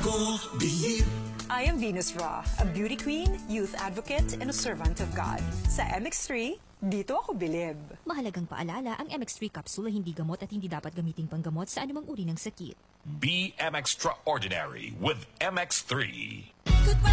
I am Venus Ra, a beauty queen, youth advocate, and a servant of God. Sa MX3, dito ako bilib. Mahalagang paalala, ang MX3 capsule ay hindi gamot at hindi dapat gamiting panggamot sa anumang uri ng sakit. Be extraordinary with MX3.